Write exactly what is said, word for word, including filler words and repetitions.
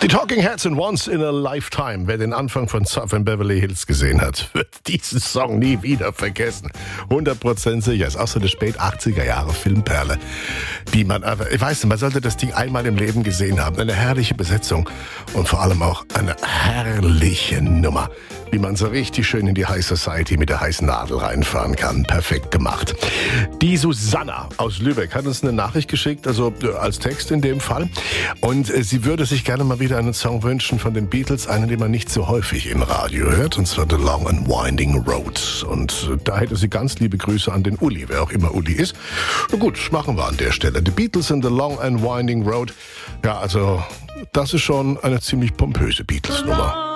Die Talking Heads in Once in a Lifetime. Wer den Anfang von South in Beverly Hills gesehen hat, wird diesen Song nie wieder vergessen. hundert Prozent sicher. Ist auch so eine spät achtziger Jahre Filmperle, die man einfach, ich weiß nicht, man sollte das Ding einmal im Leben gesehen haben. Eine herrliche Besetzung und vor allem auch eine herrliche Nummer, wie man so richtig schön in die High Society mit der heißen Nadel reinfahren kann. Perfekt gemacht. Die Susanna aus Lübeck hat uns eine Nachricht geschickt, also als Text in dem Fall. Und äh, sie würde sich gerne mal wieder einen Song wünschen von den Beatles, einen, den man nicht so häufig im Radio hört, und zwar The Long and Winding Road. Und äh, da hätte sie ganz liebe Grüße an den Uli, wer auch immer Uli ist. Na gut, machen wir an der Stelle. The Beatles in The Long and Winding Road. Ja, also das ist schon eine ziemlich pompöse Beatles-Nummer.